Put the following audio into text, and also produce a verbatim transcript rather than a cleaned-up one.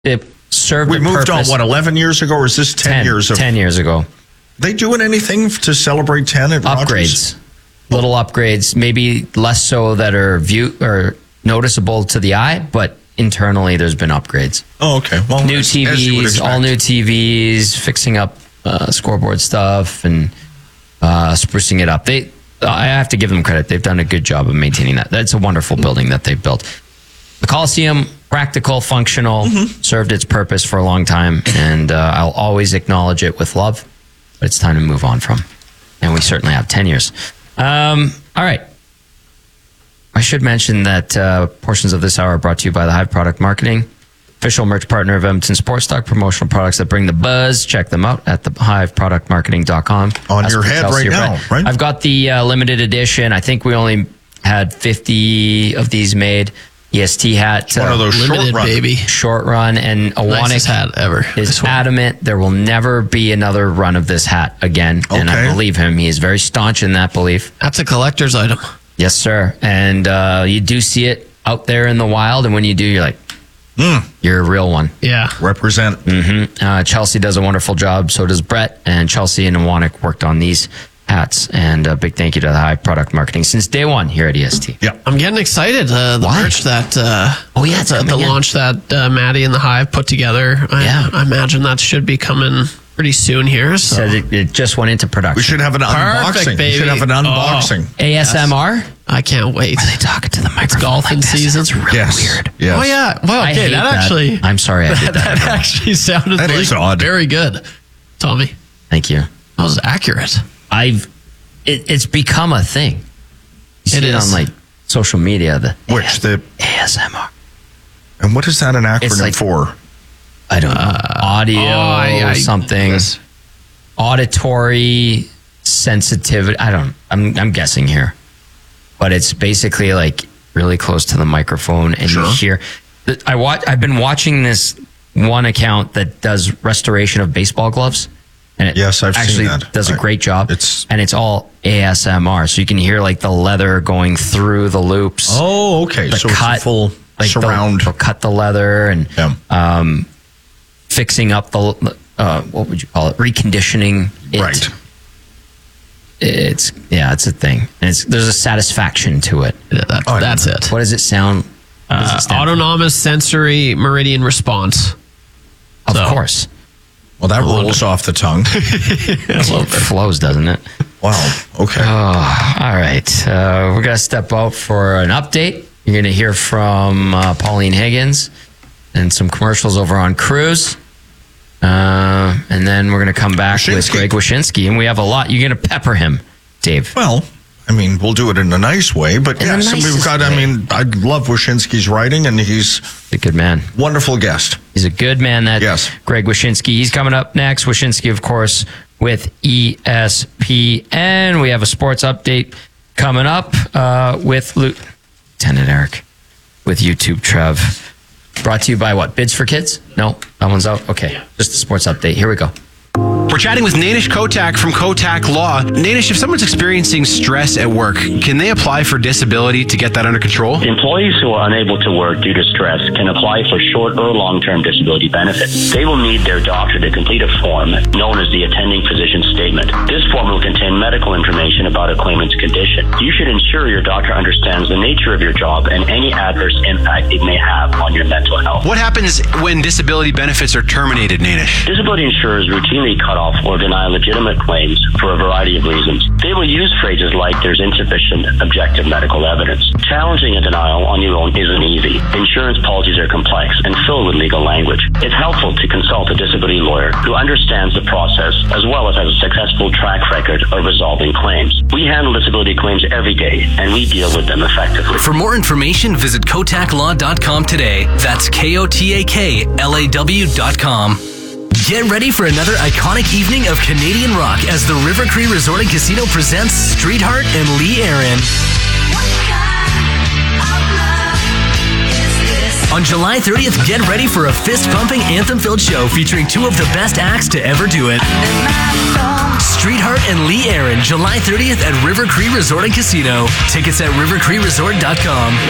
it served We a moved purpose. on, what, eleven years ago, or is this ten, ten years of... ten years ago. They doing anything to celebrate ten at Rogers? Upgrades. Little upgrades, maybe less so that are view or noticeable to the eye, but internally there's been upgrades. Oh, okay. Well, New as, T as you would Vs, expect. all new T Vs, fixing up uh, scoreboard stuff and uh, sprucing it up. They, I have to give them credit. They've done a good job of maintaining that. That's a wonderful building that they've built. The Coliseum, practical, functional, Mm-hmm. served its purpose for a long time, and uh, I'll always acknowledge it with love. But it's time to move on from, and we certainly have ten years. Um, all right. I should mention that uh, portions of this hour are brought to you by the Hive Product Marketing, official merch partner of Edmonton Sports Talk, promotional products that bring the buzz. Check them out at the hive product marketing dot com. On Ask your for head Chelsea right or now, Brett. right? I've got the uh, limited edition. I think we only had fifty of these made. E S T hat. One uh, of those short Limited, run. baby. short run, and Nicest Awanic hat ever. I is swear. adamant there will never be another run of this hat again. And I Okay. believe him. He is very staunch in that belief. That's a collector's item. Yes, sir. And uh, you do see it out there in the wild, and when you do, you're like, Mm, you're a real one. Yeah. represent. Mm-hmm. Uh, Chelsea does a wonderful job. So does Brett. And Chelsea and Awanic worked on these hats. And a big thank you to the Hive Product Marketing since day one here at E S T. Yeah. I'm getting excited. Uh, the Why? merch that uh, Oh, yeah, it's the, the coming in. launch that uh, Maddie and the Hive put together. I, Yeah. I imagine that should be coming pretty soon here. So. Said it, it just went into production. We should have an Perfect, unboxing. We baby. should have an Oh. unboxing. A S M R? I can't wait. Are they talking to the microphone? golfing like this? season. It's really Yes. weird. Yes. Oh yeah. Well, I okay. hate That, that. actually. I'm sorry I did that. that actually sounded That like is odd. very good, Tommy. Thank you. That was accurate. I've it, it's become a thing. You see It it, is. on like social media. The Which, the... A S M R. And what is that an acronym It's like- for? I don't know. Audio oh, I- I- something. yes. Auditory sensitivity. I don't. I'm I'm guessing here, but it's basically like really close to the microphone, and Sure. you hear. I watch. I've been watching this one account that does restoration of baseball gloves, and it Yes, I've seen actually that. does a I- great job. it's- and it's all A S M R, so you can hear like the leather going through the loops. Oh, okay. the So cut, it's a full like surround. They'll, they'll cut the leather and Yeah. um, fixing up the uh, what would you call it? Reconditioning it. Right. It's yeah, it's a thing. And it's there's a satisfaction to it. Yeah, that, Oh, I that's don't it. What does it sound? What does Uh, it stand for? autonomous sensory meridian response. Of so- course, Well, that rolls off the tongue. it flows, doesn't it? Wow. Okay. Oh, all right. Uh, we're gonna step out for an update. You're gonna hear from uh, Pauline Higgins and some commercials over on Cruise. Uh, and then we're going to come back with Wyszynski. Greg Wyszynski, and we have a lot. You're going to pepper him, Dave. Well, I mean, we'll do it in a nice way, but In the yes, we've nicest got, I way. mean, I love Wyszynski's writing, and he's He's a good man. a wonderful guest. He's a good man, that Yes. Greg Wyszynski. He's coming up next. Wyszynski, of course, with E S P N. We have a sports update coming up uh, with Lieutenant Eric with YouTube Trev. Brought to you by what? Bids for Kids? No, that one's out. Okay, just a sports update. Here we go. We're chatting with Nanish Kotak from Kotak Law. Nanish, if someone's experiencing stress at work, can they apply for disability to get that under control? Employees who are unable to work due to stress can apply for short or long-term disability benefits. They will need their doctor to complete a form known as the attending physician statement. This form will contain medical information about a claimant's condition. You should ensure your doctor understands the nature of your job and any adverse impact it may have on your mental health. What happens when disability benefits are terminated, Nanish? Disability insurers routinely cut off or deny legitimate claims for a variety of reasons. They will use phrases like there's insufficient objective medical evidence. Challenging a denial on your own isn't easy. Insurance policies are complex and filled with legal language. It's helpful to consult a disability lawyer who understands the process as well as has a successful track record of resolving claims. We handle disability claims every day and we deal with them effectively. For more information, visit kotak law dot com today. That's K O T A K L A W dot com. Get ready for another iconic evening of Canadian rock as the River Cree Resort and Casino presents Streetheart and Lee Aaron. On July thirtieth, get ready for a fist-pumping, anthem-filled show featuring two of the best acts to ever do it. Streetheart and Lee Aaron, July thirtieth at River Cree Resort and Casino. Tickets at river cree resort dot com.